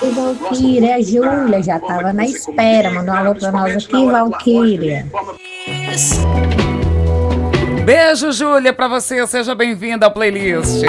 Oi, Valquíria, a Júlia já estava na espera, mandou um alô para nós aqui, Valquíria. Beijo, Júlia, pra você. Seja bem-vinda ao playlist.